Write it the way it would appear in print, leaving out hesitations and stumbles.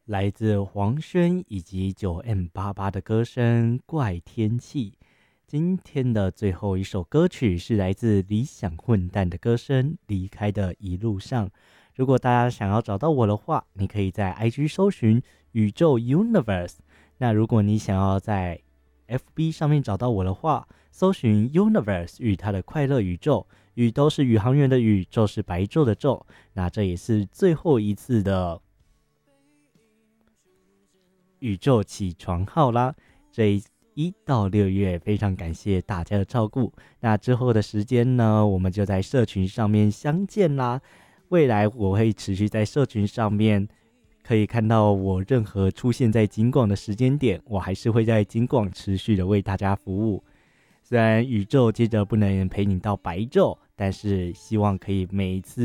来自黄轩以及9M88的歌声《怪天气》。今天的最后一首歌曲是来自理想混蛋的歌声《离开的一路上》。如果大家想要找到我的话，你可以在 IG 搜寻宇宙 Universe。那如果你想要在 FB 上面找到我的话，搜寻 Universe 与它的快乐宇宙，宇都是宇航员的宇，宙是白昼的昼。那这也是最后一次的宇宙起床号啦。这1到6月非常感谢大家的照顾。那之后的时间呢，我们就在社群上面相见啦。未来我会持续在社群上面可以看到我任何出现在金广的时间点，我还是会在金广持续的为大家服务。虽然宇宙接着不能陪你到白昼，但是希望可以每一次